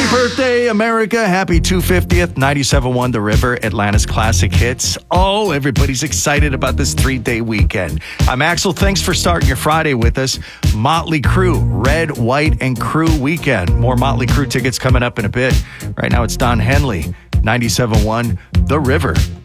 birthday, America. Happy 250th. 97.1 The River, Atlanta's classic hits. Oh, everybody's excited about this 3-day weekend. I'm Axel. Thanks for starting your Friday with us. Motley Crue, Red, White, and Crew weekend. More Motley Crue tickets coming up in a bit. Right now, it's Don Henley, 97.1 The River.